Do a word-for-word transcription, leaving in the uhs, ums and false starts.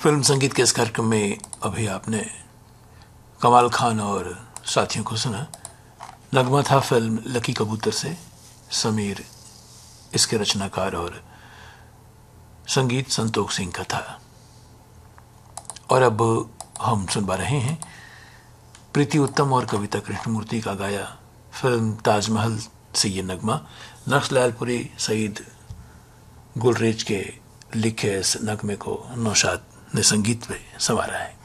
Film संगीत के इस कार्यक्रम में अभी आपने कमाल खान और साथियों को सुना। नगमा था फिल्म लकी कबूतर से, समीर इसके रचनाकार और संगीत संतोष सिंह का था। और अब हम सुन पा रहे हैं प्रीति उत्तम और कविता कृष्णमूर्ति का गाया फिल्म ताजमहल से ये नगमा। नक्श लालपुरी सईद गुलरेज के लिखे इस नगमे को नौशाद ने संगीत पे संवारा है।